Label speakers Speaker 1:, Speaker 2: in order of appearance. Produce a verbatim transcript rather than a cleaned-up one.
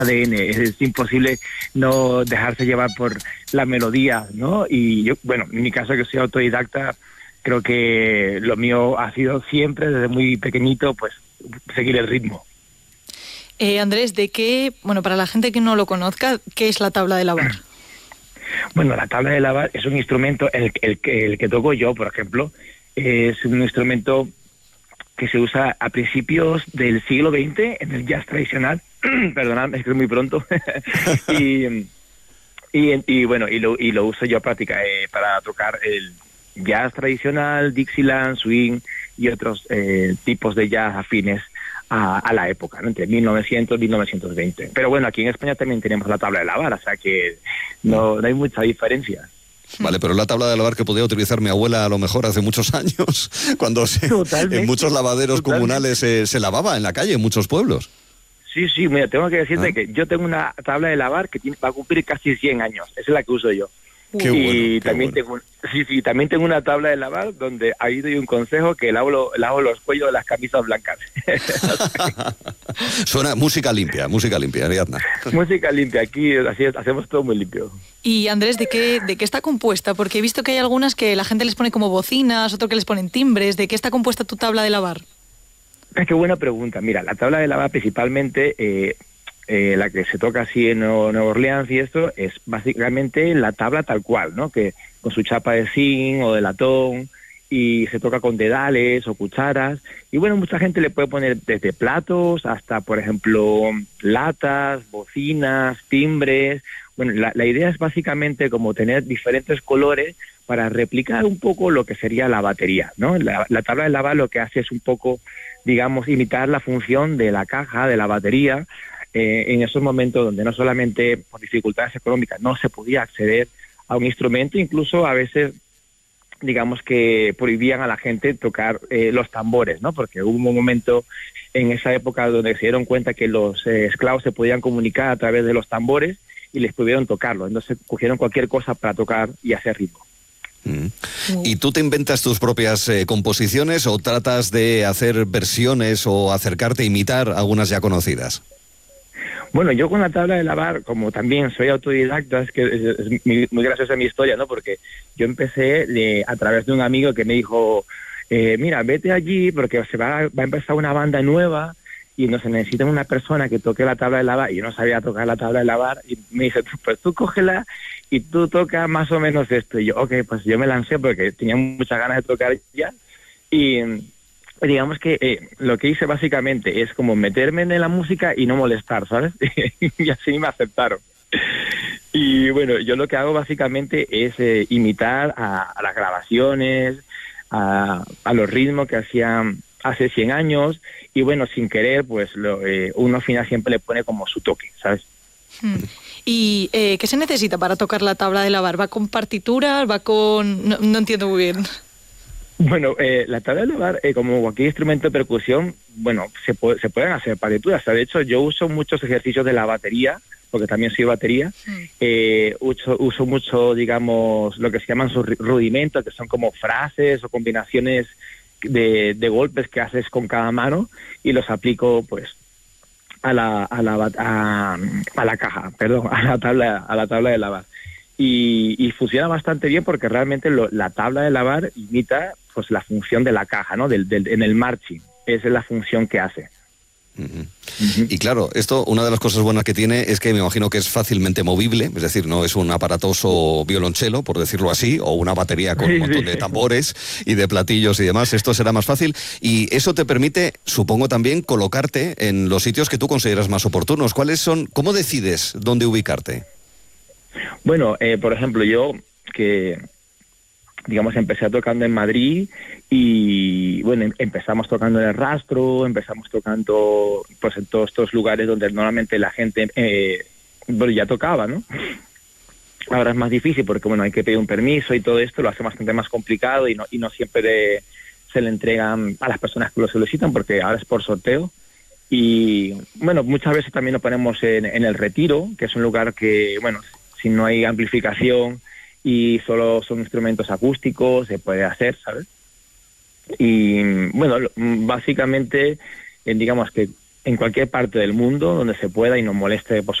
Speaker 1: A D N, es, es imposible no dejarse llevar por la melodía, ¿no? Y yo, bueno, en mi caso que soy autodidacta, creo que lo mío ha sido siempre, desde muy pequeñito, pues seguir el ritmo.
Speaker 2: Eh, Andrés, ¿de qué, bueno, para la gente que no lo conozca, qué es la tabla de lavar?
Speaker 1: Bueno, la tabla de lavar es un instrumento, el, el, el que toco yo, por ejemplo, es un instrumento que se usa a principios del siglo veinte en el jazz tradicional. Perdonad, es que es muy pronto. y, y, y bueno, y lo, y lo uso yo práctica eh, para tocar el jazz tradicional, Dixieland, swing y otros eh, tipos de jazz afines a, a la época, ¿no? Entre mil novecientos y mil novecientos veinte. Pero bueno, aquí en España también tenemos la tabla de lavar, o sea que no, no hay mucha diferencia.
Speaker 3: Vale, pero la tabla de lavar que podía utilizar mi abuela a lo mejor hace muchos años, cuando se, en muchos lavaderos totalmente. comunales eh, se lavaba en la calle, en muchos pueblos.
Speaker 1: Sí, sí, mira, tengo que decirte ¿Ah? que yo tengo una tabla de lavar que tiene, va a cumplir casi cien años, esa es la que uso yo.
Speaker 3: Qué
Speaker 1: y
Speaker 3: bueno, qué
Speaker 1: también
Speaker 3: bueno.
Speaker 1: tengo, sí, sí, también tengo una tabla de lavar donde ahí doy un consejo que lavo, lavo los cuellos de las camisas blancas.
Speaker 3: Suena música limpia, música limpia, Ariadna.
Speaker 1: Música limpia, aquí así es, hacemos todo muy limpio.
Speaker 2: Y Andrés, ¿de qué, ¿de qué está compuesta? Porque he visto que hay algunas que la gente les pone como bocinas, otro que les ponen timbres. ¿De qué está compuesta tu tabla de lavar?
Speaker 1: Es que buena pregunta. Mira, la tabla de lavar principalmente... Eh, Eh, la que se toca así en Nueva Orleans y esto es básicamente la tabla tal cual, ¿no? Que con su chapa de zinc o de latón y se toca con dedales o cucharas y bueno, mucha gente le puede poner desde platos hasta, por ejemplo, latas, bocinas, timbres. Bueno, la, la idea es básicamente como tener diferentes colores para replicar un poco lo que sería la batería, ¿no? La, la tabla de lavar lo que hace es un poco, digamos, imitar la función de la caja, de la batería, Eh, en esos momentos donde no solamente por dificultades económicas no se podía acceder a un instrumento, incluso a veces digamos que prohibían a la gente tocar eh, los tambores, ¿no? Porque hubo un momento en esa época donde se dieron cuenta que los eh, esclavos se podían comunicar a través de los tambores y les pudieron tocarlo, entonces cogieron cualquier cosa para tocar y hacer ritmo.
Speaker 3: Mm. ¿Y tú te inventas tus propias eh, composiciones o tratas de hacer versiones o acercarte a imitar algunas ya conocidas?
Speaker 1: Bueno, yo con la tabla de lavar, como también soy autodidacta, es que es, es muy, muy graciosa mi historia, ¿no? Porque yo empecé de, a través de un amigo que me dijo, eh, mira, vete allí porque se va, va a empezar una banda nueva y no se necesita una persona que toque la tabla de lavar. Y yo no sabía tocar la tabla de lavar y me dice, pues tú cógela y tú tocas más o menos esto. Y yo, ok, pues yo me lancé porque tenía muchas ganas de tocar ya y... digamos que eh, lo que hice básicamente es como meterme en la música y no molestar, ¿sabes? Y así me aceptaron. Y bueno, yo lo que hago básicamente es eh, imitar a, a las grabaciones, a, a los ritmos que hacían hace cien años y bueno, sin querer, pues lo, eh, uno al final siempre le pone como su toque, ¿sabes?
Speaker 2: Hmm. ¿Y eh, qué se necesita para tocar la tabla de lavar? ¿Va con partituras? ¿Va con...? No, no entiendo muy bien.
Speaker 1: Bueno, eh, la tabla de lavar, eh, como cualquier instrumento de percusión, bueno, se, puede, se pueden hacer partituras. O sea, de hecho, yo uso muchos ejercicios de la batería, porque también soy batería. Mm. Eh, uso, uso mucho, digamos, lo que se llaman sus rudimentos, que son como frases o combinaciones de, de golpes que haces con cada mano y los aplico, pues, a la, a la, a, a la caja, perdón, a la tabla, a la tabla de lavar. Y, y funciona bastante bien porque realmente lo, la tabla de lavar imita pues la función de la caja, ¿no? Del, del, en el marching. Esa es la función que hace.
Speaker 3: Uh-huh. Uh-huh. Y claro, esto, una de las cosas buenas que tiene es que me imagino que es fácilmente movible, es decir, no es un aparatoso violonchelo, por decirlo así, o una batería con un montón de tambores y de platillos y demás. Esto será más fácil y eso te permite, supongo también, colocarte en los sitios que tú consideras más oportunos. ¿Cuáles son? ¿Cómo decides dónde ubicarte?
Speaker 1: Bueno, eh, por ejemplo, yo que, digamos, empecé tocando en Madrid y, bueno, empezamos tocando en el Rastro, empezamos tocando, pues, en todos estos lugares donde normalmente la gente, eh, bueno, ya tocaba, ¿no? Ahora es más difícil porque, bueno, hay que pedir un permiso y todo esto, lo hace bastante más complicado y no, y no siempre de, se le entregan a las personas que lo solicitan porque ahora es por sorteo. Y, bueno, muchas veces también nos ponemos en, en el Retiro, que es un lugar que, bueno, si no hay amplificación y solo son instrumentos acústicos, se puede hacer, ¿sabes? Y bueno, básicamente, eh, digamos que en cualquier parte del mundo donde se pueda y nos moleste, por